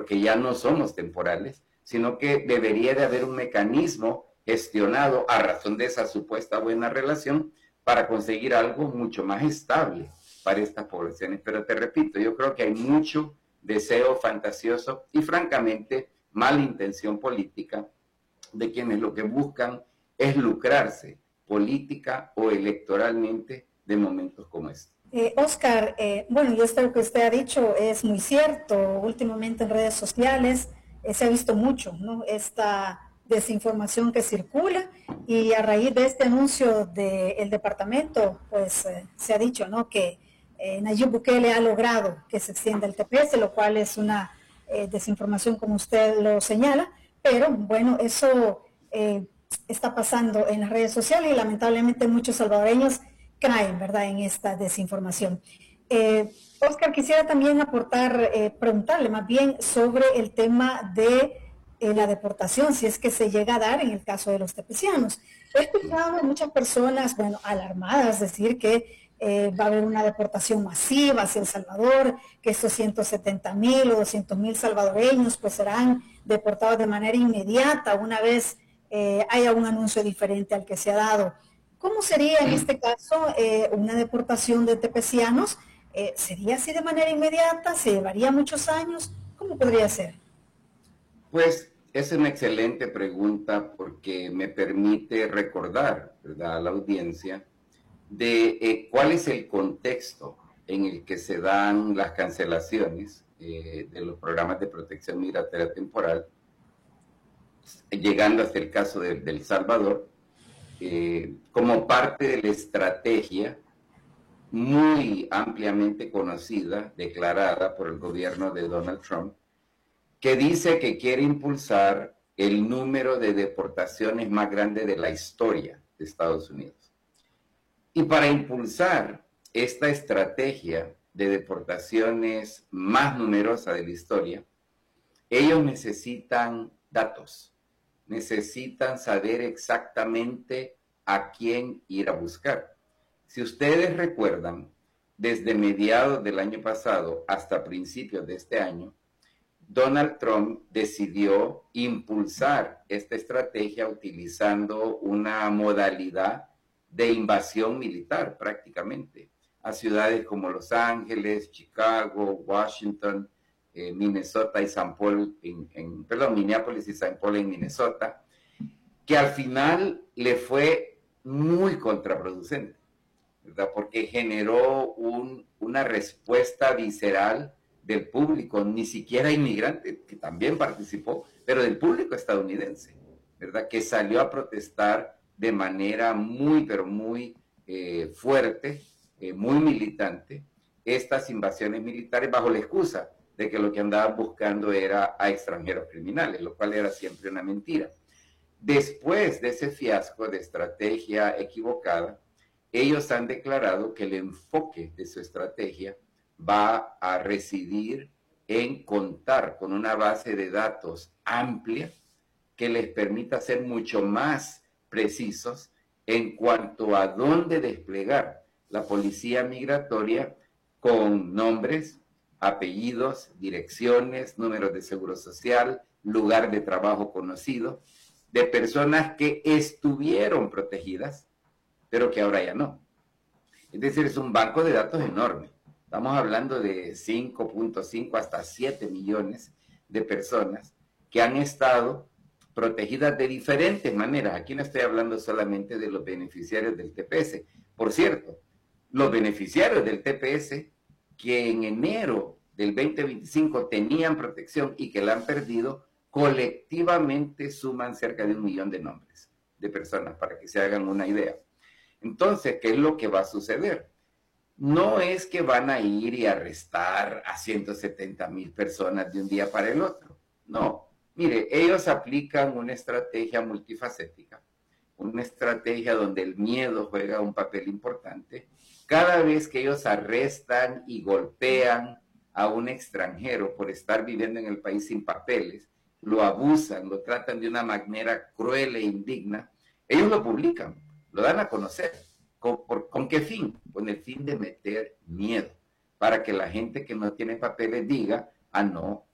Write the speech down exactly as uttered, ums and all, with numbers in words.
que ya no somos temporales, sino que debería de haber un mecanismo gestionado a razón de esa supuesta buena relación para conseguir algo mucho más estable para estas poblaciones. Pero te repito, yo creo que hay mucho deseo fantasioso y francamente mala intención política de quienes lo que buscan es lucrarse política o electoralmente de momentos como este. Eh, Oscar, eh, bueno, y esto que usted ha dicho es muy cierto. Últimamente en redes sociales eh, se ha visto mucho, ¿no? Esta desinformación que circula, y a raíz de este anuncio del departamento, pues eh, se ha dicho, ¿no?, que eh, Nayib Bukele ha logrado que se extienda el T P S, lo cual es una eh, desinformación, como usted lo señala, pero bueno, eso eh, está pasando en las redes sociales y lamentablemente muchos salvadoreños caen, ¿verdad?, en esta desinformación. Eh, Oscar, quisiera también aportar, eh, preguntarle más bien sobre el tema de eh, la deportación, si es que se llega a dar en el caso de los tepecianos. He escuchado a muchas personas, bueno, alarmadas, decir que eh, va a haber una deportación masiva hacia El Salvador, que estos ciento setenta mil o doscientos mil salvadoreños pues serán deportados de manera inmediata una vez eh, haya un anuncio diferente al que se ha dado. ¿Cómo sería en este caso eh, una deportación de tepecianos? Eh, ¿Sería así de manera inmediata? ¿Se llevaría muchos años? ¿Cómo podría ser? Pues es una excelente pregunta porque me permite recordar, ¿verdad?, a la audiencia de eh, cuál es el contexto en el que se dan las cancelaciones eh, de los programas de protección migratoria temporal, llegando hasta el caso de, de El Salvador, eh, como parte de la estrategia muy ampliamente conocida, declarada por el gobierno de Donald Trump, que dice que quiere impulsar el número de deportaciones más grande de la historia de Estados Unidos. Y para impulsar esta estrategia de deportaciones más numerosa de la historia, ellos necesitan datos, necesitan saber exactamente a quién ir a buscar. Si ustedes recuerdan, desde mediados del año pasado hasta principios de este año, Donald Trump decidió impulsar esta estrategia utilizando una modalidad de invasión militar prácticamente a ciudades como Los Ángeles, Chicago, Washington, eh, Minnesota y Saint Paul, en, en, perdón, Minneapolis y Saint Paul en Minnesota, que al final le fue muy contraproducente, ¿verdad?, porque generó un, una respuesta visceral del público, ni siquiera inmigrante, que también participó, pero del público estadounidense, ¿verdad?, que salió a protestar de manera muy, pero muy eh, fuerte, eh, muy militante, estas invasiones militares bajo la excusa de que lo que andaban buscando era a extranjeros criminales, lo cual era siempre una mentira. Después de ese fiasco de estrategia equivocada, ellos han declarado que el enfoque de su estrategia va a residir en contar con una base de datos amplia que les permita ser mucho más precisos en cuanto a dónde desplegar la policía migratoria con nombres, apellidos, direcciones, números de seguro social, lugar de trabajo conocido, de personas que estuvieron protegidas, pero que ahora ya no. Es decir, es un banco de datos enorme. Estamos hablando de cinco punto cinco hasta siete millones de personas que han estado protegidas de diferentes maneras. Aquí no estoy hablando solamente de los beneficiarios del T P S. Por cierto, los beneficiarios del T P S que en enero del veinte veinticinco tenían protección y que la han perdido, colectivamente suman cerca de un millón de nombres de personas, para que se hagan una idea. Entonces, ¿qué es lo que va a suceder? No es que van a ir y arrestar a ciento setenta mil personas de un día para el otro. No. Mire, ellos aplican una estrategia multifacética, una estrategia donde el miedo juega un papel importante. Cada vez que ellos arrestan y golpean a un extranjero por estar viviendo en el país sin papeles, lo abusan, lo tratan de una manera cruel e indigna, ellos lo publican, lo dan a conocer. ¿Con, por, ¿Con qué fin? Con el fin de meter miedo, para que la gente que no tiene papeles diga, ah, no,